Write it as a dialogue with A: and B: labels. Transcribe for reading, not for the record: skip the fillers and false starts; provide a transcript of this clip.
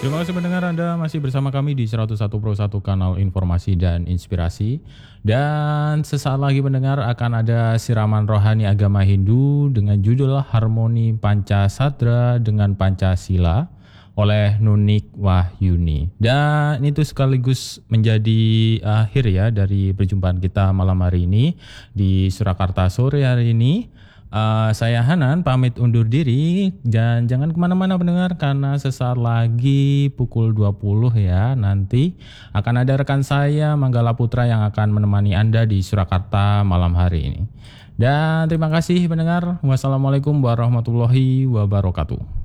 A: Terima kasih pendengar, Anda masih bersama kami di 101.1 Kanal Informasi dan Inspirasi. Dan sesaat lagi pendengar akan ada siraman rohani agama Hindu dengan judul Harmoni Pancasadra dengan Pancasila oleh Nunik Wahyuni. Dan itu sekaligus menjadi akhir ya dari perjumpaan kita malam hari ini di Surakarta sore hari ini. Saya Hanan pamit undur diri dan jangan kemana-mana pendengar karena sesaat lagi pukul 20 ya nanti akan ada rekan saya Manggala Putra yang akan menemani Anda di Surakarta malam hari ini. Dan terima kasih pendengar. Wassalamualaikum warahmatullahi wabarakatuh.